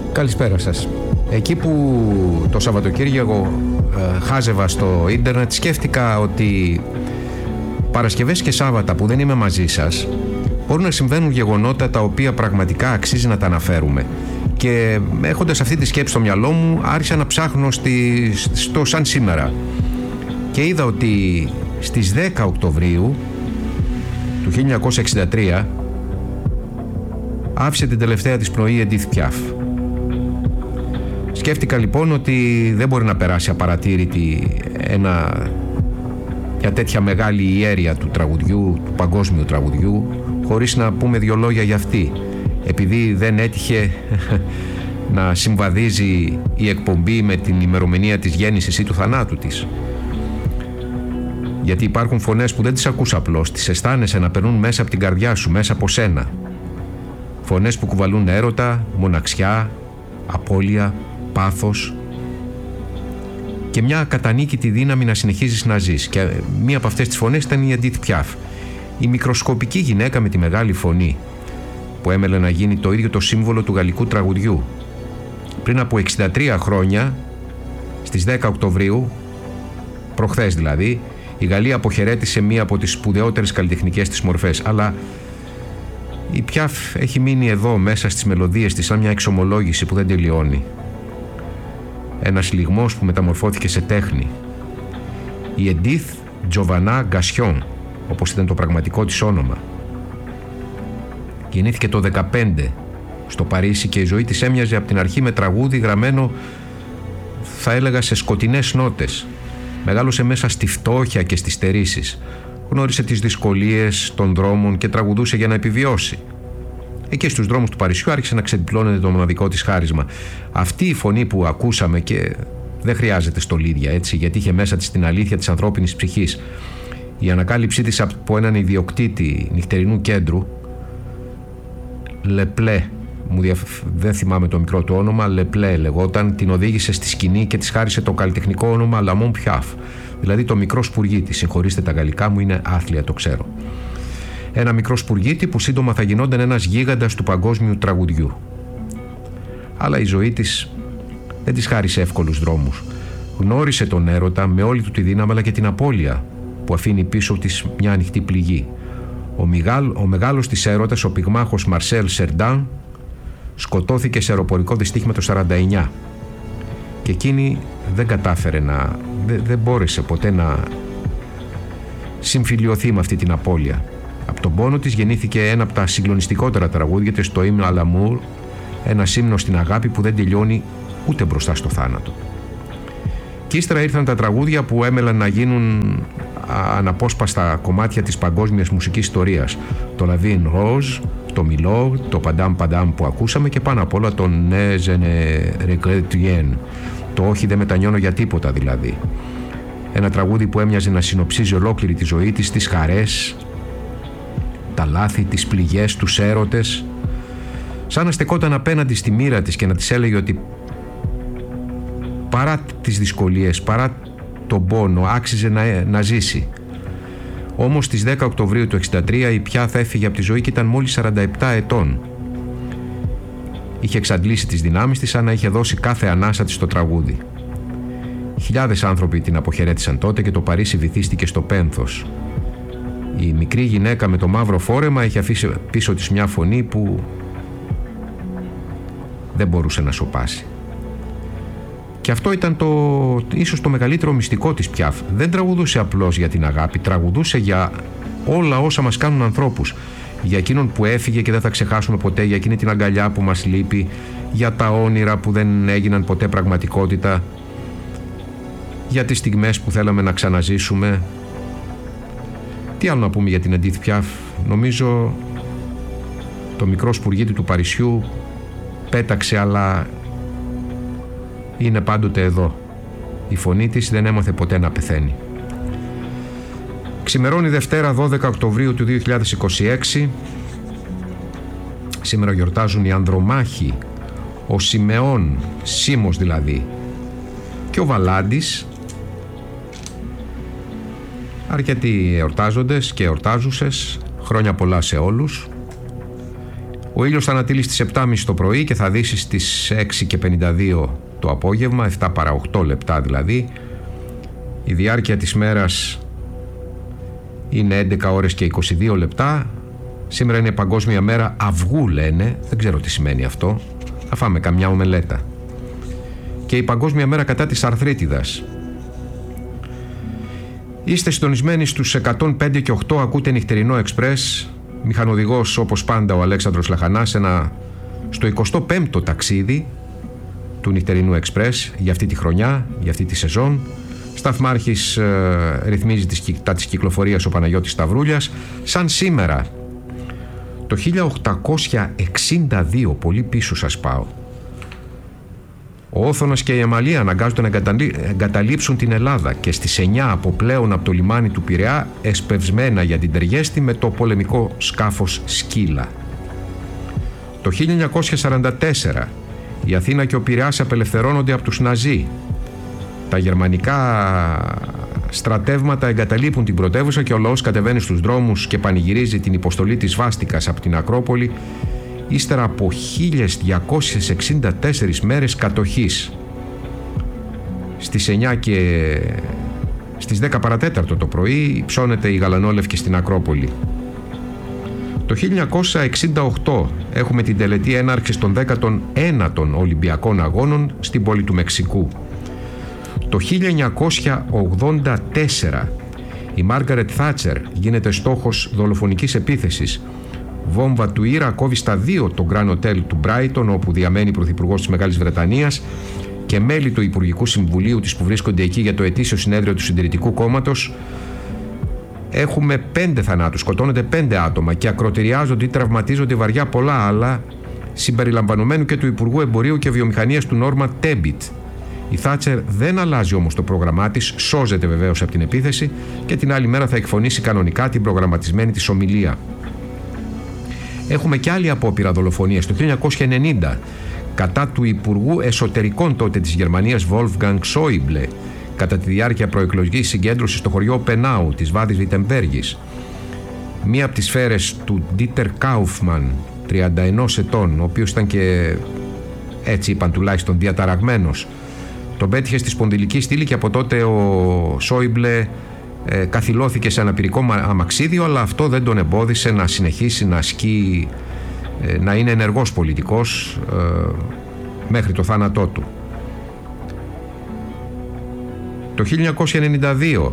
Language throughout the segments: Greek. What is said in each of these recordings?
Καλησπέρα σας. Εκεί που το Σαββατοκύριακο χάζευα στο ίντερνετ, σκέφτηκα ότι Παρασκευές και Σάββατα που δεν είμαι μαζί σας μπορούν να συμβαίνουν γεγονότα τα οποία πραγματικά αξίζει να τα αναφέρουμε. Και έχοντας αυτή τη σκέψη στο μυαλό μου, άρχισα να ψάχνω στο σαν σήμερα. Και είδα ότι στις 10 Οκτωβρίου του 1963 άφησε την τελευταία της πνοή η Εντίθ Πιάφ. Σκέφτηκα λοιπόν ότι δεν μπορεί να περάσει απαρατήρητη μια τέτοια μεγάλη ιέρεια του τραγουδιού, του παγκόσμιου τραγουδιού, χωρίς να πούμε δυο λόγια για αυτή. Επειδή δεν έτυχε να συμβαδίζει η εκπομπή με την ημερομηνία της γέννησης ή του θανάτου της. Γιατί υπάρχουν φωνές που δεν τις ακούς απλώς, τις αισθάνεσαι να περνούν μέσα από την καρδιά σου, μέσα από σένα. Φωνές που κουβαλούν έρωτα, μοναξιά, απώλεια, πάθος και μια ακατανίκητη δύναμη να συνεχίζεις να ζεις. Και μία από αυτές τις φωνές ήταν η Εντίθ Πιάφ, η μικροσκοπική γυναίκα με τη μεγάλη φωνή, που έμελε να γίνει το ίδιο το σύμβολο του γαλλικού τραγουδιού. Πριν από 63 χρόνια, στις 10 Οκτωβρίου, προχθές δηλαδή, η Γαλλία αποχαιρέτησε μία από τις σπουδαιότερες καλλιτεχνικές της μορφές. Αλλά η Πιάφ έχει μείνει εδώ μέσα στις μελωδίες της σαν μια εξομολόγηση που δεν τελειώνει. Ένας λυγμός που μεταμορφώθηκε σε τέχνη. Η Εντίθ Τζοβανά Γκασιόν, όπως ήταν το πραγματικό της όνομα. Γεννήθηκε το 15 στο Παρίσι και η ζωή της έμοιαζε από την αρχή με τραγούδι γραμμένο, θα έλεγα, σε σκοτεινές νότες. Μεγάλωσε μέσα στη φτώχεια και στις στερήσεις. Γνώρισε τις δυσκολίες των δρόμων και τραγουδούσε για να επιβιώσει. Εκεί στους δρόμους του Παρισιού άρχισε να ξεδιπλώνεται το μοναδικό της χάρισμα. Αυτή η φωνή που ακούσαμε, και δεν χρειάζεται στολίδια, έτσι, γιατί είχε μέσα της την αλήθεια της ανθρώπινης ψυχής. Η ανακάλυψή της από έναν ιδιοκτήτη νυχτερινού κέντρου, Λεπλέ, δεν θυμάμαι το μικρό του όνομα, Λεπλέ λεγόταν, την οδήγησε στη σκηνή και της χάρισε το καλλιτεχνικό όνομα Λαμόν Πιάφ, δηλαδή το μικρό σπουργίτη. Συγχωρήστε τα γαλλικά μου, είναι άθλια, το ξέρω. Ένα μικρό σπουργίτη που σύντομα θα γινόταν ένας γίγαντας του παγκόσμιου τραγουδιού. Αλλά η ζωή της δεν της χάρισε εύκολους δρόμους. Γνώρισε τον έρωτα με όλη του τη δύναμη, αλλά και την απώλεια που αφήνει πίσω της μια ανοιχτή πληγή. Ο μεγάλος της έρωτας, ο πυγμάχος Μαρσέλ Σερντάν, σκοτώθηκε σε αεροπορικό δυστύχημα το 49 και εκείνη δεν κατάφερε δεν μπόρεσε ποτέ να συμφιλιωθεί με αυτή την απώλεια. Από τον πόνο της γεννήθηκε ένα από τα συγκλονιστικότερα τραγούδια της, το Hymne à l'amour, ένα ύμνο στην αγάπη που δεν τελειώνει ούτε μπροστά στο θάνατο. Και ύστερα ήρθαν τα τραγούδια που έμελαν να γίνουν αναπόσπαστα κομμάτια της παγκόσμιας μουσικής ιστορίας. Το La Vie en Rose, το Milord, το Padam Padam που ακούσαμε και πάνω απ' όλα το Ne je ne regrette rien, το όχι δεν μετανιώνω για τίποτα δηλαδή. Ένα τραγούδι που έμοιαζε να συνοψίζει ολόκληρη τη ζωή της, τις χαρές, τα λάθη, τις πληγές, τους έρωτες, σαν να στεκόταν απέναντι στη μοίρα της και να της έλεγε ότι παρά τις δυσκολίες, παρά τον πόνο, άξιζε να ζήσει. Όμως στις 10 Οκτωβρίου του 1963 η Πιάφ έφυγε από τη ζωή και ήταν μόλις 47 ετών. Είχε εξαντλήσει τις δυνάμεις της, σαν να είχε δώσει κάθε ανάσα της στο τραγούδι. Χιλιάδες άνθρωποι την αποχαιρέτησαν τότε και το Παρίσι βυθίστηκε στο πένθος. Η μικρή γυναίκα με το μαύρο φόρεμα είχε αφήσει πίσω της μια φωνή που δεν μπορούσε να σωπάσει. Και αυτό ήταν ίσως το μεγαλύτερο μυστικό της Πιάφ. Δεν τραγουδούσε απλώς για την αγάπη, τραγουδούσε για όλα όσα μας κάνουν ανθρώπους. Για εκείνον που έφυγε και δεν θα ξεχάσουμε ποτέ, για εκείνη την αγκαλιά που μας λείπει, για τα όνειρα που δεν έγιναν ποτέ πραγματικότητα, για τις στιγμές που θέλαμε να ξαναζήσουμε. Τι άλλο να πούμε για την Εντίθ Πιάφ? Νομίζω το μικρό σπουργίτι του Παρισιού πέταξε, αλλά είναι πάντοτε εδώ. Η φωνή της δεν έμαθε ποτέ να πεθαίνει. Ξημερώνει Δευτέρα 12 Οκτωβρίου του 2026. Σήμερα γιορτάζουν οι Ανδρομάχοι, ο Σιμεών, Σίμος δηλαδή, και ο Βαλάντης. Αρκετοί εορτάζοντες και εορτάζουσες, χρόνια πολλά σε όλους. Ο ήλιος θα ανατείλει στις 7.30 το πρωί και θα δύσει στις 6:52 το απόγευμα, 7 παρά 8 λεπτά δηλαδή. Η διάρκεια της μέρας είναι 11 ώρες και 22 λεπτά. Σήμερα είναι Παγκόσμια Μέρα Αυγού, λένε. Δεν ξέρω τι σημαίνει αυτό. Θα φάμε καμιά ομελέτα. Και η Παγκόσμια Μέρα κατά της αρθρίτιδας. Είστε συντονισμένοι στους 105 και 8, ακούτε νυχτερινό εξπρές. Μηχανοδηγός όπως πάντα ο Αλέξανδρος Λαχανάς, στο 25ο ταξίδι του νυχτερινού εξπρές για αυτή τη χρονιά, για αυτή τη σεζόν. Σταθμάρχης ρυθμίζει τα της κυκλοφορίας ο Παναγιώτης Σταυρούλιας. Σαν σήμερα το 1862, πολύ πίσω σας πάω, ο Όθωνας και η Αμαλία αναγκάζονται να εγκαταλείψουν την Ελλάδα και στις 9 από πλέον από το λιμάνι του Πειραιά, εσπευσμένα για την Τεργέστη με το πολεμικό σκάφος Σκύλα. Το 1944 η Αθήνα και ο Πειραιάς απελευθερώνονται από τους Ναζί. Τα γερμανικά στρατεύματα εγκαταλείπουν την πρωτεύουσα και ο λαός κατεβαίνει στους δρόμους και πανηγυρίζει την υποστολή της Βάστικας από την Ακρόπολη ύστερα από 1264 μέρες κατοχής. Στις 9 και στις 10 παρατέταρτο το πρωί ψώνεται η γαλανόλευκη στην Ακρόπολη. Το 1968 έχουμε την τελετή έναρξης των 19ων Ολυμπιακών Αγώνων στην πόλη του Μεξικού. Το 1984 η Μάργαρετ Θάτσερ γίνεται στόχος δολοφονικής επίθεσης. Βόμβα του Ήρα κόβει στα 2 το Grand Hotel του Μπράιτον, όπου διαμένει πρωθυπουργός της Μεγάλης Βρετανίας και μέλη του Υπουργικού Συμβουλίου της που βρίσκονται εκεί για το ετήσιο συνέδριο του Συντηρητικού Κόμματος. Έχουμε 5 θανάτους, σκοτώνονται 5 άτομα και ακροτηριάζονται ή τραυματίζονται βαριά πολλά άλλα, συμπεριλαμβανομένου και του Υπουργού Εμπορίου και Βιομηχανίας του Νόρμα Τέμπιτ. Η Θάτσερ δεν αλλάζει όμως το πρόγραμμά της, σώζεται βεβαίως από την επίθεση και την άλλη μέρα θα εκφωνήσει κανονικά την προγραμματισμένη της ομιλία. Έχουμε και άλλη απόπειρα δολοφονίας το 1990 κατά του Υπουργού Εσωτερικών τότε της Γερμανίας Wolfgang Schäuble κατά τη διάρκεια προεκλογικής συγκέντρωσης στο χωριό Πενάου της Βάδης Βιτεμβέργης. Μία από τις σφαίρες του Dieter Kaufmann, 31 ετών, ο οποίος ήταν και, έτσι είπαν τουλάχιστον, διαταραγμένος, τον πέτυχε στη σπονδυλική στήλη και από τότε ο Schäuble καθυλώθηκε σε ένα πυρικό αμαξίδιο, αλλά αυτό δεν τον εμπόδισε να συνεχίσει να ασκεί, να είναι ενεργός πολιτικός μέχρι το θάνατό του. Το 1992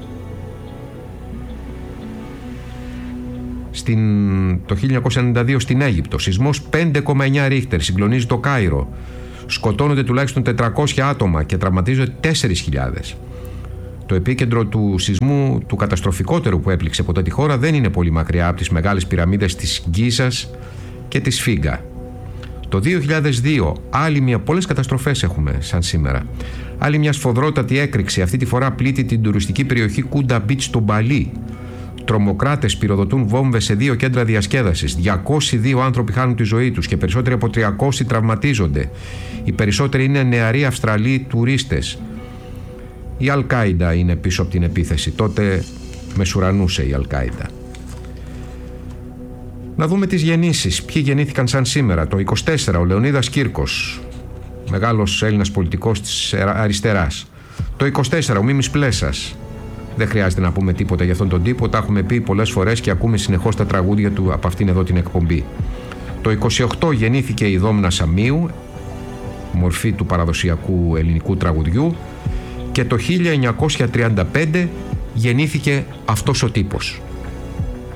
στην Αίγυπτο, σεισμός 5,9 ρίχτερ συγκλονίζει το Κάιρο. Σκοτώνονται τουλάχιστον 400 άτομα και τραυματίζονται 4.000. Το επίκεντρο του σεισμού, του καταστροφικότερου που έπληξε ποτέ τη χώρα, δεν είναι πολύ μακριά από τις μεγάλες πυραμίδες της Γκίζας και της Φίγκα. Το 2002, πολλές καταστροφές έχουμε σαν σήμερα. Άλλη μια σφοδρότατη έκρηξη, αυτή τη φορά πλήττει την τουριστική περιοχή Κούντα Μπίτς στο Μπαλί. Τρομοκράτες πυροδοτούν βόμβες σε 2 κέντρα διασκέδασης. 202 άνθρωποι χάνουν τη ζωή τους και περισσότεροι από 300 τραυματίζονται. Οι περισσότεροι είναι νεαροί Αυστραλοί τουρίστες. Η Αλ-Κάιντα είναι πίσω από την επίθεση. Τότε μεσουρανούσε η Αλ-Κάιντα. Να δούμε τις γεννήσεις. Ποιοι γεννήθηκαν σαν σήμερα. Το 24 ο Λεωνίδας Κύρκος, μεγάλος Έλληνας πολιτικός της αριστεράς. Το 24 ο Μίμης Πλέσας. Δεν χρειάζεται να πούμε τίποτα για αυτόν τον τύπο. Τα έχουμε πει πολλές φορές και ακούμε συνεχώς τα τραγούδια του από αυτήν εδώ την εκπομπή. Το 28 γεννήθηκε η Δόμνα Σαμίου, μορφή του παραδοσιακού ελληνικού τραγουδιού. Και το 1935 γεννήθηκε αυτός ο τύπος.